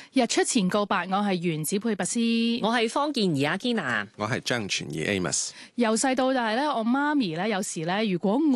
日出前告白，我係原子佩拔斯， 我係方健儀阿堅娜， 我係張傳義 Amos。 由細到大咧，我媽咪咧有時咧，如果